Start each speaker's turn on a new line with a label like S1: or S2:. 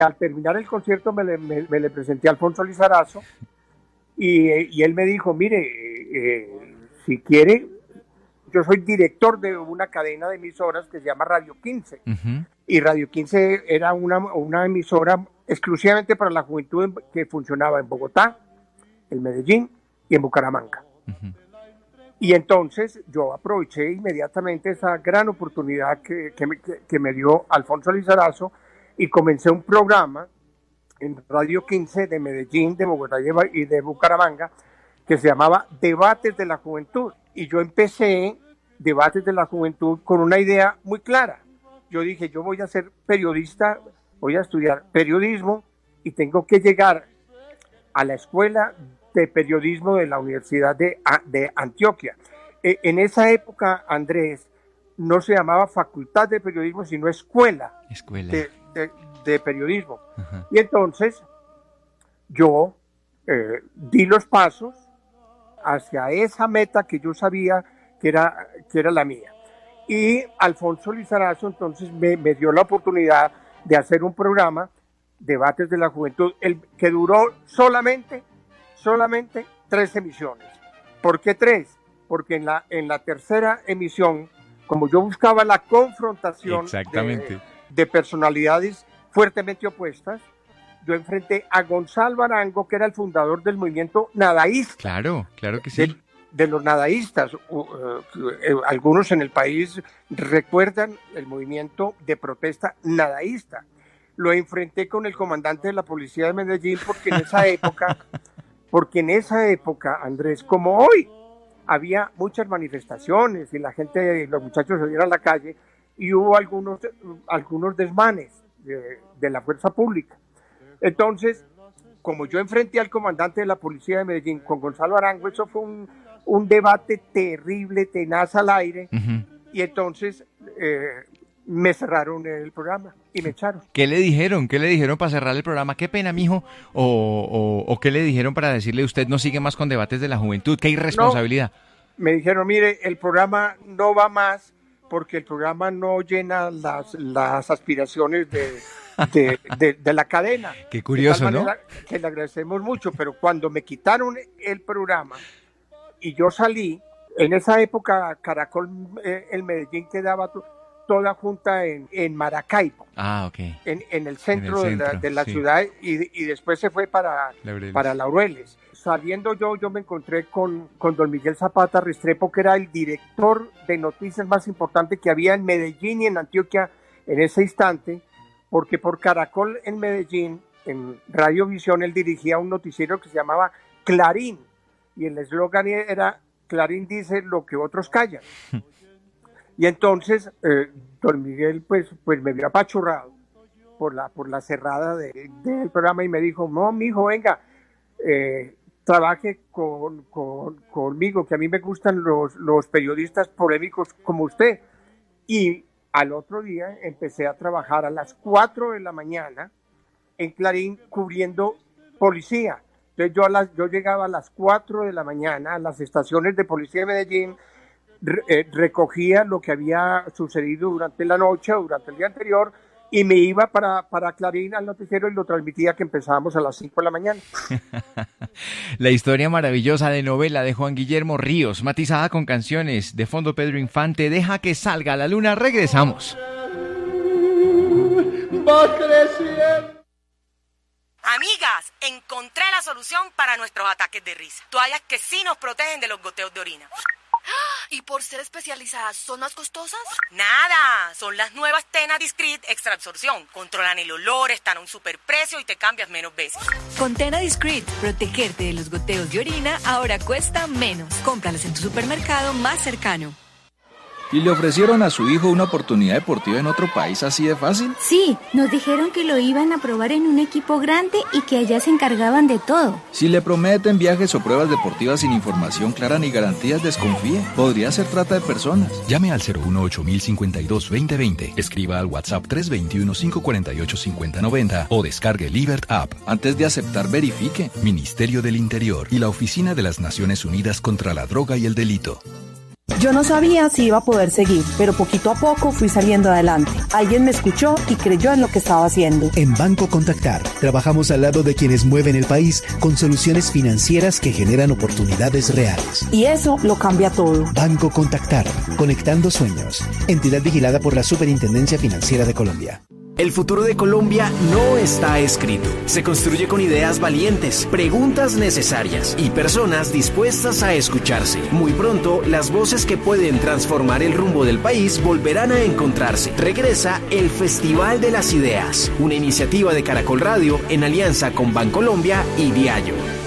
S1: Al terminar el concierto me le presenté a Alfonso Lizarazo y él me dijo, mire, si quiere, yo soy director de una cadena de emisoras que se llama Radio 15. Uh-huh. Y Radio 15 era una emisora exclusivamente para la juventud que funcionaba en Bogotá, en Medellín y en Bucaramanga. Uh-huh. Y entonces yo aproveché inmediatamente esa gran oportunidad que me dio Alfonso Lizarazo y comencé un programa en Radio 15 de Medellín, de Bogotá y de Bucaramanga que se llamaba Debates de la Juventud. Y yo empecé Debates de la Juventud con una idea muy clara. Yo dije, yo voy a ser periodista, voy a estudiar periodismo y tengo que llegar a la escuela de periodismo de la Universidad de Antioquia. En esa época, Andrés, no se llamaba Facultad de Periodismo, sino Escuela. De periodismo. Uh-huh. Y entonces yo di los pasos hacia esa meta que yo sabía que era la mía. Y Alfonso Lizarazo entonces me dio la oportunidad de hacer un programa, Debates de la Juventud, que duró solamente 3 emisiones. ¿Por qué 3? Porque en la tercera emisión, como yo buscaba la confrontación de personalidades fuertemente opuestas, yo enfrenté a Gonzalo Arango, que era el fundador del movimiento nadaísta.
S2: Claro que sí.
S1: De los nadaístas. Algunos en el país recuerdan el movimiento de protesta nadaísta. Lo enfrenté con el comandante de la policía de Medellín porque en esa época, Andrés, como hoy, había muchas manifestaciones y los muchachos salían a la calle y hubo algunos desmanes de la fuerza pública. Entonces, como yo enfrenté al comandante de la policía de Medellín con Gonzalo Arango, eso fue un debate terrible, tenaz al aire, uh-huh. Y entonces me cerraron el programa y me echaron.
S2: ¿Qué le dijeron? ¿Qué le dijeron para cerrar el programa? ¿Qué pena, mijo? ¿O qué le dijeron para decirle usted no sigue más con Debates de la Juventud? ¡Qué irresponsabilidad!
S1: No, me dijeron, mire, el programa no va más porque el programa no llena las aspiraciones de la cadena.
S2: Qué curioso, ¿no?
S1: Que le agradecemos mucho, pero cuando me quitaron el programa y yo salí, en esa época Caracol, el Medellín quedaba toda junta en Maracaibo.
S2: Ah, ok.
S1: En el centro de la ciudad y después se fue para Laureles. Saliendo yo me encontré con don Miguel Zapata Restrepo, que era el director de noticias más importante que había en Medellín y en Antioquia en ese instante, porque por Caracol en Medellín, en Radiovisión, él dirigía un noticiero que se llamaba Clarín, y el eslogan era Clarín dice lo que otros callan. Y entonces don Miguel pues me vio apachurrado por la cerrada del programa y me dijo, no, mijo, venga, trabaje conmigo, que a mí me gustan los periodistas polémicos como usted. Y al otro día empecé a trabajar a las 4 de la mañana en Clarín cubriendo policía. Entonces yo llegaba a las 4 de la mañana a las estaciones de policía de Medellín, recogía lo que había sucedido durante la noche o durante el día anterior y me iba para Clarín al noticiero y lo transmitía, que empezábamos a las 5 de la mañana.
S2: La historia maravillosa de novela de Juan Guillermo Ríos, matizada con canciones de fondo Pedro Infante. Deja que salga la luna. Regresamos.
S3: Va creciendo.
S4: Amigas, encontré la solución para nuestros ataques de risa. Toallas que sí nos protegen de los goteos de orina.
S5: ¿Y por ser especializadas son más costosas?
S4: Nada, son las nuevas Tena Discreet Extra Absorción. Controlan el olor, están a un superprecio y te cambias menos veces.
S6: Con Tena Discreet, protegerte de los goteos de orina ahora cuesta menos. Cómpralas en tu supermercado más cercano.
S7: ¿Y le ofrecieron a su hijo una oportunidad deportiva en otro país así de fácil?
S8: Sí, nos dijeron que lo iban a probar en un equipo grande y que allá se encargaban de todo.
S7: Si le prometen viajes o pruebas deportivas sin información clara ni garantías, desconfíe. Podría ser trata de personas.
S9: Llame al 018-052-2020. Escriba al WhatsApp 321-548-5090 o descargue Libert App.
S7: Antes de aceptar, verifique.
S9: Ministerio del Interior y la Oficina de las Naciones Unidas contra la Droga y el Delito.
S10: Yo no sabía si iba a poder seguir, pero poquito a poco fui saliendo adelante. Alguien me escuchó y creyó en lo que estaba haciendo.
S11: En Banco Contactar, trabajamos al lado de quienes mueven el país con soluciones financieras que generan oportunidades reales.
S10: Y eso lo cambia todo.
S11: Banco Contactar, conectando sueños. Entidad vigilada por la Superintendencia Financiera de Colombia.
S12: El futuro de Colombia no está escrito. Se construye con ideas valientes, preguntas necesarias y personas dispuestas a escucharse. Muy pronto, las voces que pueden transformar el rumbo del país volverán a encontrarse. Regresa el Festival de las Ideas, una iniciativa de Caracol Radio en alianza con Bancolombia y Diallo.